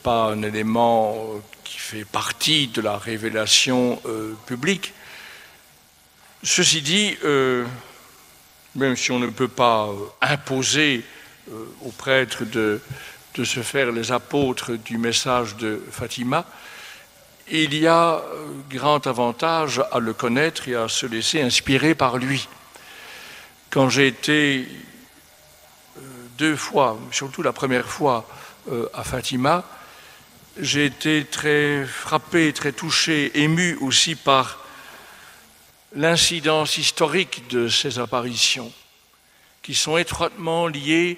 pas un élément qui fait partie de la révélation publique. Ceci dit, même si on ne peut pas imposer aux prêtres de se faire les apôtres du message de Fatima, il y a grand avantage à le connaître et à se laisser inspirer par lui. Quand j'ai été 2 fois, surtout la première fois à Fatima, j'ai été très frappé, très touché, ému aussi par l'incidence historique de ces apparitions, qui sont étroitement liées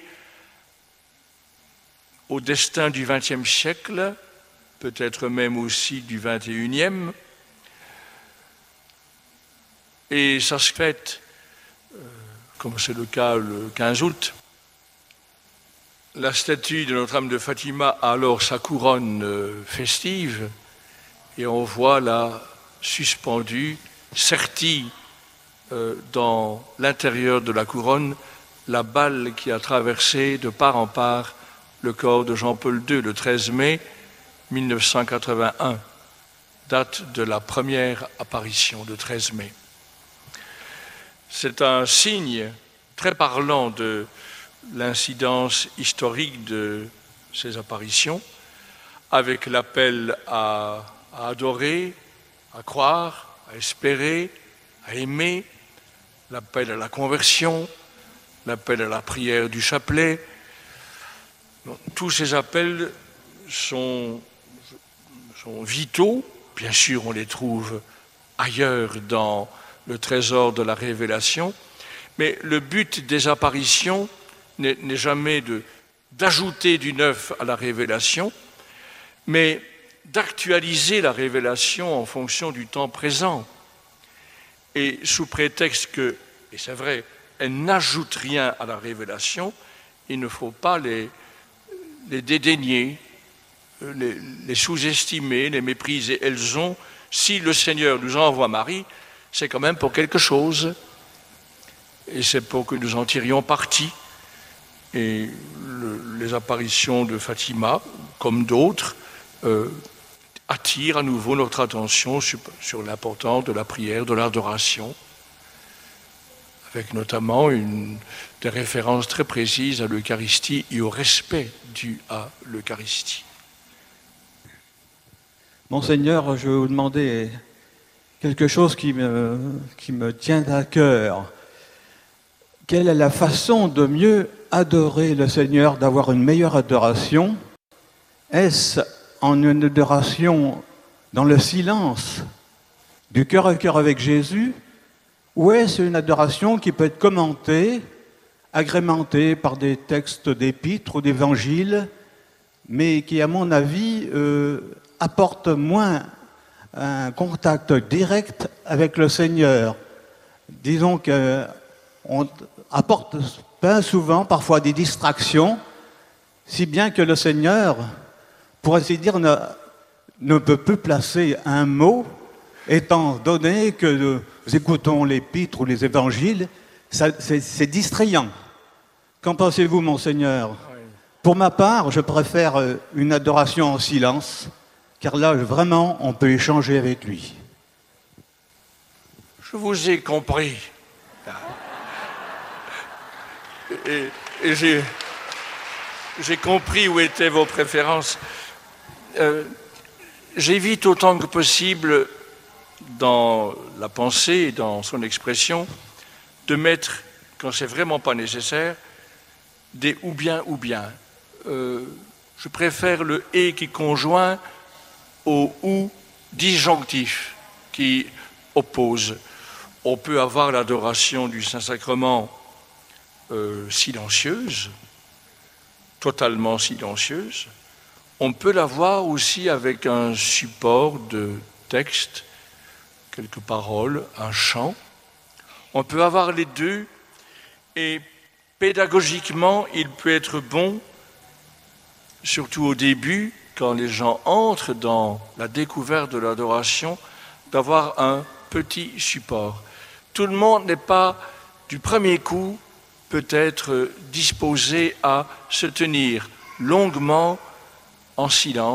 au destin du XXe siècle, peut-être même aussi du XXIe. Et ça se fait, comme c'est le cas le 15 août, la statue de Notre-Dame de Fatima a alors sa couronne festive, et on voit là, suspendue, sertie dans l'intérieur de la couronne, la balle qui a traversé de part en part le corps de Jean-Paul II le 13 mai 1981, date de la première apparition, le 13 mai. C'est un signe très parlant de l'incidence historique de ces apparitions, avec l'appel à adorer, à croire, à espérer, à aimer, l'appel à la conversion, l'appel à la prière du chapelet. Tous ces appels sont vitaux. Bien sûr, on les trouve ailleurs dans le trésor de la révélation, mais le but des apparitions n'est jamais d'ajouter du neuf à la révélation, mais d'actualiser la révélation en fonction du temps présent. Et sous prétexte que, et c'est vrai, elle n'ajoute rien à la révélation, il ne faut pas les dédaigner, les sous-estimer, les mépriser. Elles ont, si le Seigneur nous envoie Marie, c'est quand même pour quelque chose, et c'est pour que nous en tirions parti. Et les apparitions de Fatima, comme d'autres, attirent à nouveau notre attention sur l'importance de la prière, de l'adoration, avec notamment des références très précises à l'Eucharistie et au respect dû à l'Eucharistie. Monseigneur, je vais vous demander quelque chose qui me tient à cœur. Quelle est la façon de mieux adorer le Seigneur, d'avoir une meilleure adoration? Est-ce en une adoration dans le silence, du cœur à cœur avec Jésus, ou est-ce une adoration qui peut être commentée, agrémentée par des textes d'épîtres ou d'évangiles, mais qui, à mon avis, apporte moins un contact direct avec le Seigneur? Disons qu'on apporte bien souvent, parfois, des distractions, si bien que le Seigneur, pour ainsi dire, ne peut plus placer un mot, étant donné que nous écoutons l'épître ou les évangiles, c'est distrayant. Qu'en pensez-vous, Monseigneur? Oui. Pour ma part, je préfère une adoration en silence, car là, vraiment, on peut échanger avec lui. Je vous ai compris. Et j'ai compris où étaient vos préférences. J'évite autant que possible, dans la pensée et dans son expression, de mettre, quand c'est vraiment pas nécessaire, des ou bien ou bien. Je préfère le et qui conjoint au ou disjonctif qui oppose. On peut avoir l'adoration du Saint-Sacrement silencieuse, totalement silencieuse. On peut l'avoir aussi avec un support de texte, quelques paroles, un chant. On peut avoir les deux, et pédagogiquement, il peut être bon, surtout au début, quand les gens entrent dans la découverte de l'adoration, d'avoir un petit support. Tout le monde n'est pas, du premier coup, peut-être disposé à se tenir longuement en silence.